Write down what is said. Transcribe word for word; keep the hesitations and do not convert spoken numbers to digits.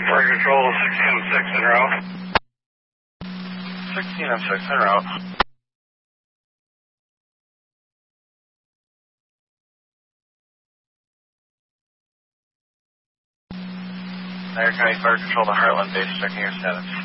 Fire Control, sixteen and six en route. sixteen and six en route. Niagara County Fire Control to Heartland Base, checking your status.